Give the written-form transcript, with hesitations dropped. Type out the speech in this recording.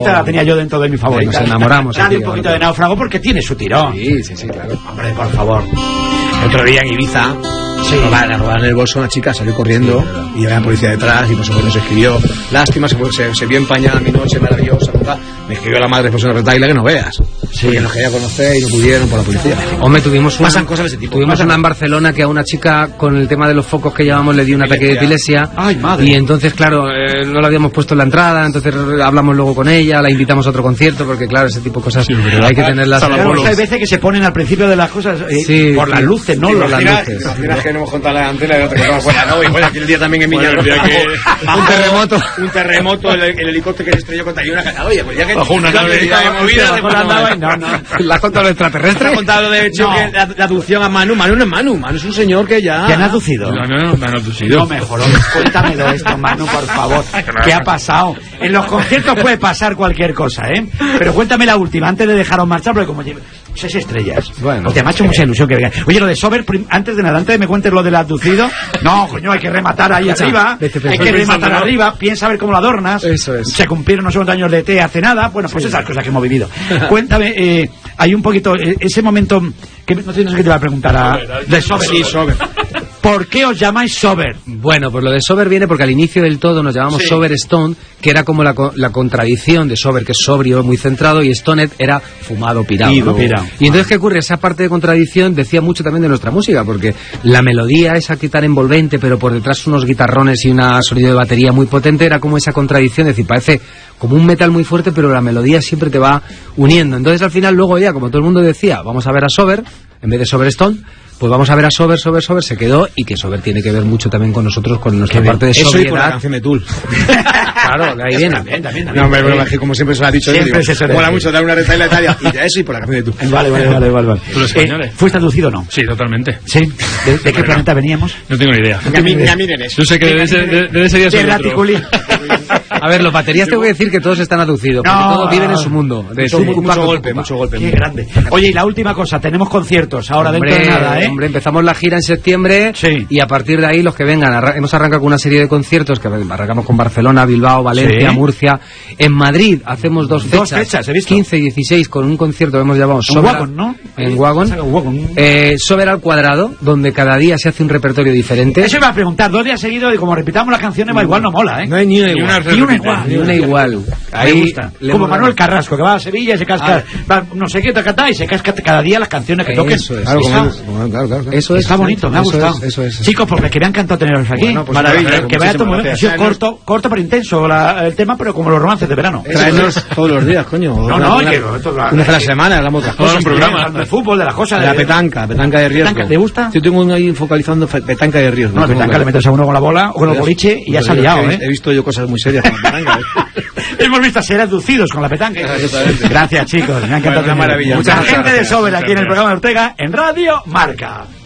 La tenía yo dentro de mi favorita. Nos enamoramos. Dale un poquito de Náufrago porque tiene su tirón. Sí, claro. Hombre, por favor. Otro día en Ibiza, robaron el bolso a una chica, salió corriendo y había la policía detrás y por supuesto nos escribió. Lástima, se vio empañada mi noche maravillosa. Me escribió la madre después de una retaila que no veas. Sí, que nos quería conocer y no pudieron por la policía. Hombre, pasan cosas de ese tipo. Tuvimos una en Barcelona que a una chica con el tema de los focos que llevamos le dio un ataque de epilepsia. Ay, madre. Y entonces, claro, no la habíamos puesto en la entrada, entonces hablamos luego con ella, la invitamos a otro concierto, porque claro, ese tipo de cosas hay que tenerlas. Claro, hay veces que se ponen al principio de las cosas por las luces, ¿no? Las luces. Que no hemos contado la antena de otra que estaba fuera, ¿no? Y bueno, aquel día también en Miñano. Un terremoto, el helicóptero que se estrelló contra una... Oye, pues ya que... Bajo una nave de movida. ¿La has contado lo extraterrestre? ¿La has contado de hecho que la aducción a Manu? Manu no es Manu es un señor que ya... ¿Te han aducido? No, me han aducido. No, mejor, cuéntamelo esto, Manu, por favor. ¿Qué ha pasado? En los conciertos puede pasar cualquier cosa, ¿eh? Pero cuéntame la última, antes de dejaros marchar, porque como 6 estrellas. Bueno. Te me ha hecho mucha ilusión que venga. Oye, lo de Sober, antes de nada, antes de me cuentes lo del abducido, no, coño, hay que rematar ahí arriba, hay que rematar arriba, piensa a ver cómo lo adornas. Eso es. Se cumplieron no sé cuántos años de ET hace nada, bueno, pues esas cosas que hemos vivido. Cuéntame, hay un poquito, ese momento, que no sé qué te iba a preguntar de Sober. Sí, Sober. ¿Por qué os llamáis Sober? Bueno, pues lo de Sober viene porque al inicio del todo nos llamamos Sober Stone, que era como la contradicción de Sober, que es sobrio, muy centrado, y Stoned era fumado, pirado. ¿No? Y entonces, ¿qué ocurre? Esa parte de contradicción decía mucho también de nuestra música, porque la melodía, esa que tan envolvente, pero por detrás unos guitarrones y un sonido de batería muy potente, era como esa contradicción, es decir, parece como un metal muy fuerte, pero la melodía siempre te va uniendo. Entonces, al final, luego ya, como todo el mundo decía, vamos a ver a Sober, en vez de Sober Stone, pues vamos a ver a Sober, se quedó, y que Sober tiene que ver mucho también con nosotros, con nuestra parte de sobriedad. Eso y por la canción de Tool. Claro, de ahí viene. También. No, hombre, bueno, como siempre se lo ha dicho, siempre se mola mucho dar una retaila a Italia, y de eso y por la canción de Tool. Vale. Los españoles. ¿Fuiste aducido o no? Sí, totalmente. ¿Sí? ¿De qué planeta veníamos? No tengo ni idea. Ya miren eso. Yo sé que debe ser De Raticulín. A ver, los baterías tengo que decir que todos están aducidos, porque todos viven en su mundo. Mucho golpe. Qué grande. Oye, y la última cosa, tenemos conciertos ahora dentro de nada, ¿eh? Hombre, empezamos la gira en septiembre, y a partir de ahí los que vengan, hemos arrancado con una serie de conciertos que arrancamos con Barcelona, Bilbao, Valencia, Murcia. En Madrid hacemos dos fechas, he visto. 15 y 16, con un concierto que hemos llamado Sober, Wagon, ¿no? En Wagon. Sober al cuadrado, donde cada día se hace un repertorio diferente. Eso iba a preguntar, 2 días seguidos, y como repitamos las canciones, igual no mola, ¿eh? No hay ni una igual. Ahí me gusta. Como Manuel Carrasco, que va a Sevilla y se casca, va no sé qué, y se casca cada día las canciones que toquen. Eso es. Claro. Eso está bonito, me ha gustado. Eso es. Chicos, porque que me ha encantado teneros aquí. Bueno, pues maravilla. Que vaya todo ha sido corto pero intenso el tema, pero como los romances de verano. Traernos todos los días, coño. No, una vez a la semana, hablamos de otras cosas. Un programa. De fútbol, de las cosas. De la petanca de riesgo. ¿Te gusta? Yo tengo uno ahí focalizando petanca de riesgo. No, petanca le metes a uno con la bola o con el boliche y ya se ha liado, ¿eh? He visto yo cosas muy serias con la petanca. Hemos visto a ser aducidos con la petanca. Gracias, chicos. Me ha encantado. Una maravilla. Mucha gente de Sober aquí en el programa de Ortega en Radio Marca.